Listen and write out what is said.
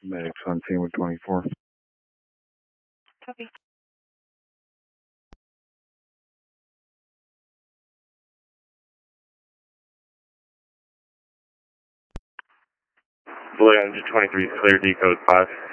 Medics on scene with 24. Copy. Bullet 23, clear decode 5.